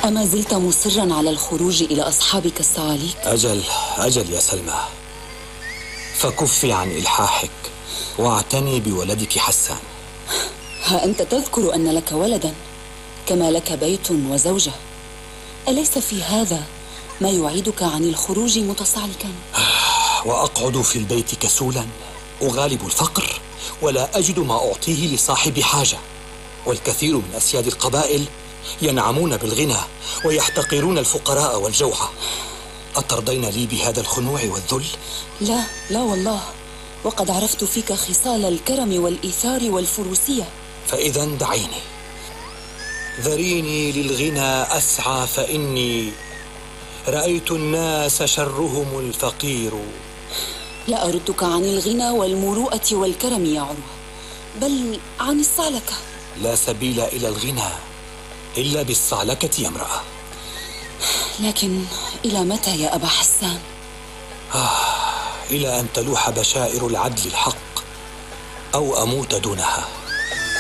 أما زلت مصرا على الخروج إلى أصحابك الصعاليك؟ أجل يا سلمى، فكفي عن إلحاحك واعتني بولدك حسان. ها أنت تذكر أن لك ولدا، كما لك بيت وزوجة، أليس في هذا ما يعيدك عن الخروج متصعلكا؟ وأقعد في البيت كسولا أغالب الفقر ولا أجد ما أعطيه لصاحب حاجة، والكثير من أسياد القبائل ينعمون بالغنى ويحتقرون الفقراء والجوعى. أترضين لي بهذا الخنوع والذل؟ لا والله، وقد عرفت فيك خصال الكرم والإيثار والفروسية. فإذا دعيني، ذريني للغنى أسعى، فإني رأيت الناس شرهم الفقير. لا أردك عن الغنى والمروءة والكرم يا عروة، بل عن الصعلكة. لا سبيل إلى الغنى إلا بالصعلكة يا امرأة. لكن إلى متى يا أبا حسان؟ إلى أن تلوح بشائر العدل الحق أو أموت دونها.